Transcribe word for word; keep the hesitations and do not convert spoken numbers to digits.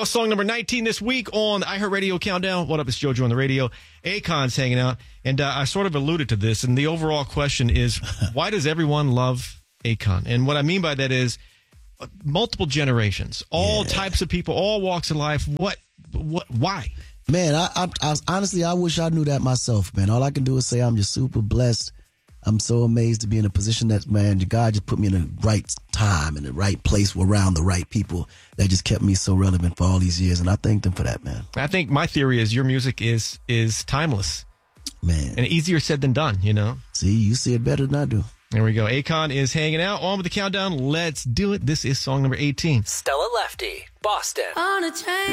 was song number nineteen this week on the iHeartRadio Countdown. What up? It's JoJo on the radio. Akon's hanging out. And uh, I sort of alluded to this. And the overall question is, why does everyone love Akon? And what I mean by that is uh, multiple generations, all yeah. types of people, all walks of life. What? What? Why? Man, I, I, I honestly, I wish I knew that myself, man. All I can do is say I'm just super blessed. I'm so amazed to be in a position that, man, God just put me in the right time, in the right place, around the right people that just kept me so relevant for all these years. And I thank them for that, man. I think my theory is your music is is timeless. Man. And easier said than done, you know? See, you see it better than I do. There we go. Akon is hanging out. On with the countdown. Let's do it. This is song number eighteen. Stella Lefty, Boston. On a train.